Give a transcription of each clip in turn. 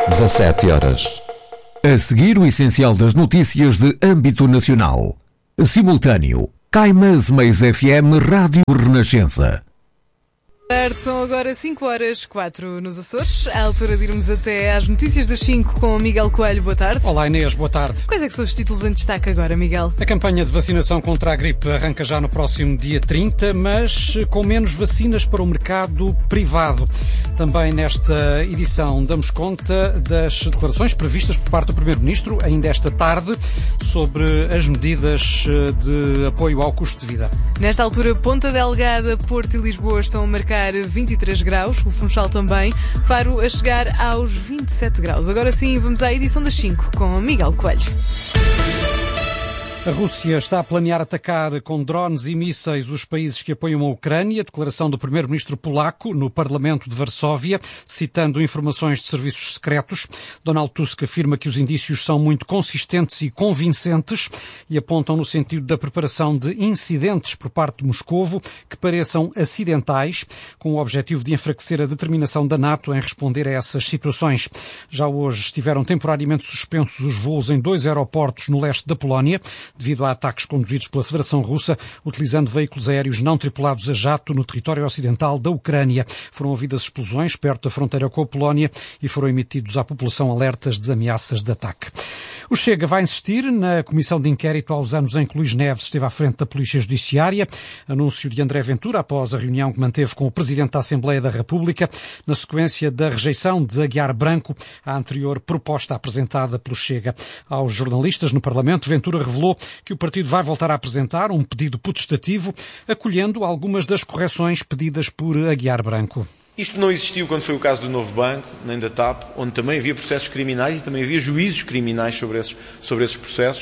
17 horas. A seguir, o essencial das notícias de âmbito nacional. Simultâneo, Caimãs Meias FM Rádio Renascença. São agora 5h04 nos Açores, à altura de irmos até às notícias das 5 com o Miguel Coelho. Boa tarde. Olá Inês, boa tarde. Quais é que são os títulos em destaque agora, Miguel? A campanha de vacinação contra a gripe arranca já no próximo dia 30, mas com menos vacinas para o mercado privado. Também nesta edição damos conta das declarações previstas por parte do Primeiro-Ministro, ainda esta tarde, sobre as medidas de apoio ao custo de vida. Nesta altura, Ponta Delgada, Porto e Lisboa estão a marcar 23 graus, o Funchal também, Faro a chegar aos 27 graus. Agora sim, vamos à edição das 5 com Miguel Coelho. A Rússia está a planear atacar com drones e mísseis os países que apoiam a Ucrânia. Declaração do primeiro-ministro polaco no Parlamento de Varsóvia, citando informações de serviços secretos. Donald Tusk afirma que os indícios são muito consistentes e convincentes e apontam no sentido da preparação de incidentes por parte de Moscovo que pareçam acidentais, com o objetivo de enfraquecer a determinação da NATO em responder a essas situações. Já hoje estiveram temporariamente suspensos os voos em 2 aeroportos no leste da Polónia, devido a ataques conduzidos pela Federação Russa, utilizando veículos aéreos não tripulados a jato no território ocidental da Ucrânia. Foram ouvidas explosões perto da fronteira com a Polónia e foram emitidos à população alertas de ameaças de ataque. O Chega vai insistir na comissão de inquérito aos anos em que Luís Neves esteve à frente da Polícia Judiciária. Anúncio de André Ventura após a reunião que manteve com o Presidente da Assembleia da República, na sequência da rejeição de Aguiar Branco à anterior proposta apresentada pelo Chega. Aos jornalistas no Parlamento, Ventura revelou que o partido vai voltar a apresentar um pedido potestativo, acolhendo algumas das correções pedidas por Aguiar Branco. Isto não existiu quando foi o caso do Novo Banco, nem da TAP, onde também havia processos criminais e também havia juízos criminais sobre esses processos.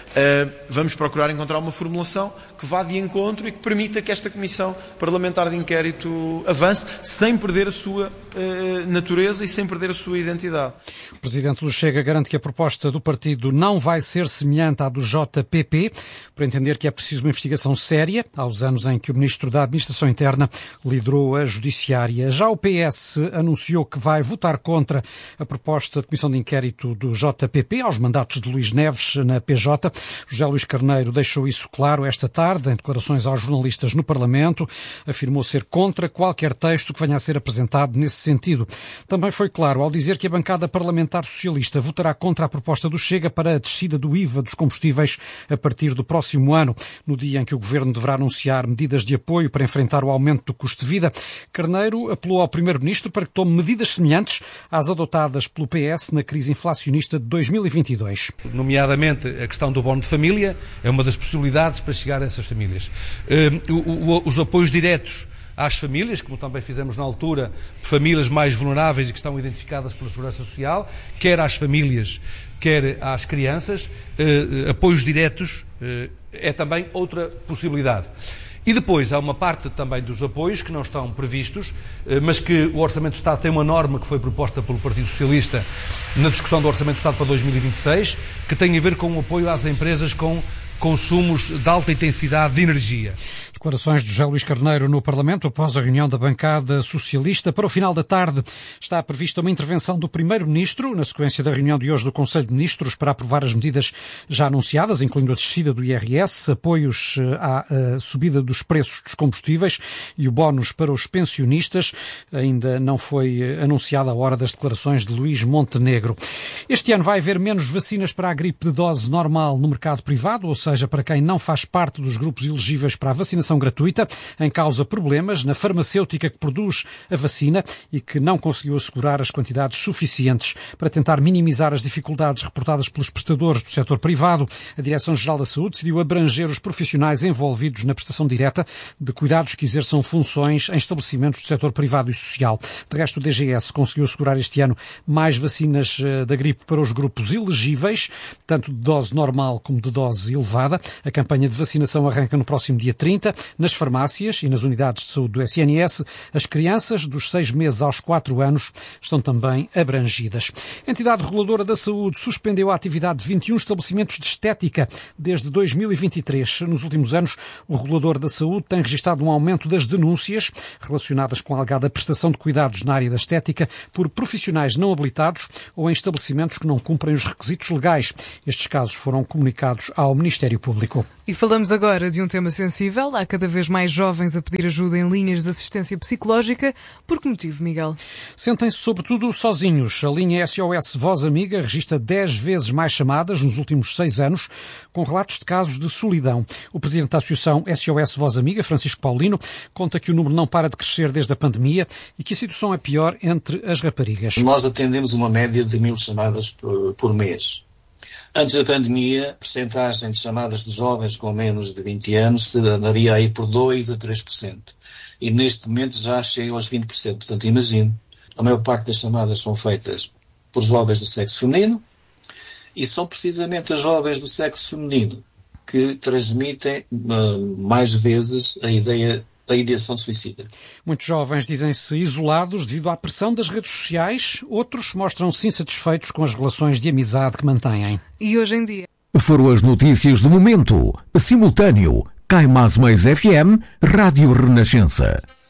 Vamos procurar encontrar uma formulação que vá de encontro e que permita que esta Comissão Parlamentar de Inquérito avance sem perder a sua natureza e sem perder a sua identidade. O Presidente do Chega garante que a proposta do partido não vai ser semelhante à do JPP, por entender que é preciso uma investigação séria, aos anos em que o Ministro da Administração Interna liderou a Judiciária. Já o PS anunciou que vai votar contra a proposta de Comissão de Inquérito do JPP aos mandatos de Luís Neves na PJ. José Luís Carneiro deixou isso claro esta tarde, em declarações aos jornalistas no Parlamento. Afirmou ser contra qualquer texto que venha a ser apresentado nesse sentido. Também foi claro ao dizer que a bancada parlamentar socialista votará contra a proposta do Chega para a descida do IVA dos combustíveis a partir do próximo ano, no dia em que o Governo deverá anunciar medidas de apoio para enfrentar o aumento do custo de vida. Carneiro apelou ao Primeiro-Ministro para que tome medidas semelhantes às adotadas pelo PS na crise inflacionista de 2022. Nomeadamente a questão do bono de família é uma das possibilidades para chegar a essas famílias. Os apoios diretos às famílias, como também fizemos na altura, famílias mais vulneráveis e que estão identificadas pela Segurança Social, quer às famílias, quer às crianças, apoios diretos é também outra possibilidade. E depois há uma parte também dos apoios que não estão previstos, mas que o Orçamento do Estado tem uma norma que foi proposta pelo Partido Socialista na discussão do Orçamento do Estado para 2026, que tem a ver com o apoio às empresas com consumos de alta intensidade de energia. Declarações de José Luís Carneiro no Parlamento após a reunião da bancada socialista. Para o final da tarde está prevista uma intervenção do Primeiro-Ministro na sequência da reunião de hoje do Conselho de Ministros para aprovar as medidas já anunciadas, incluindo a descida do IRS, apoios à subida dos preços dos combustíveis e o bónus para os pensionistas. Ainda não foi anunciada a hora das declarações de Luís Montenegro. Este ano vai haver menos vacinas para a gripe de dose normal no mercado privado, ou seja, para quem não faz parte dos grupos elegíveis para a vacinação gratuita. Em causa problemas na farmacêutica que produz a vacina e que não conseguiu assegurar as quantidades suficientes. Para tentar minimizar as dificuldades reportadas pelos prestadores do setor privado, a Direção-Geral da Saúde decidiu abranger os profissionais envolvidos na prestação direta de cuidados que exerçam funções em estabelecimentos do setor privado e social. De resto, o DGS conseguiu assegurar este ano mais vacinas da gripe para os grupos elegíveis, tanto de dose normal como de dose elevada. A campanha de vacinação arranca no próximo dia 30. Nas farmácias e nas unidades de saúde do SNS, as crianças dos 6 meses aos 4 anos estão também abrangidas. A entidade reguladora da saúde suspendeu a atividade de 21 estabelecimentos de estética desde 2023. Nos últimos anos, o regulador da saúde tem registrado um aumento das denúncias relacionadas com a alegada prestação de cuidados na área da estética por profissionais não habilitados ou em estabelecimentos que não cumprem os requisitos legais. Estes casos foram comunicados ao Ministério Público. E falamos agora de um tema sensível. Há cada vez mais jovens a pedir ajuda em linhas de assistência psicológica. Por que motivo, Miguel? Sentem-se sobretudo sozinhos. A linha SOS Voz Amiga registra 10 vezes mais chamadas nos últimos 6 anos, com relatos de casos de solidão. O presidente da Associação SOS Voz Amiga, Francisco Paulino, conta que o número não para de crescer desde a pandemia e que a situação é pior entre as raparigas. Nós atendemos uma média de 1000 chamadas por mês. Antes da pandemia, a percentagem de chamadas de jovens com menos de 20 anos andaria aí por 2 a 3%. E neste momento já chega aos 20%. Portanto, imagino, a maior parte das chamadas são feitas por jovens do sexo feminino e são precisamente as jovens do sexo feminino que transmitem mais vezes a ideação suicida. Muitos jovens dizem-se isolados devido à pressão das redes sociais, outros mostram-se insatisfeitos com as relações de amizade que mantêm. E hoje em dia? Foram as notícias do momento. Simultâneo, Caimás Mais FM, Rádio Renascença.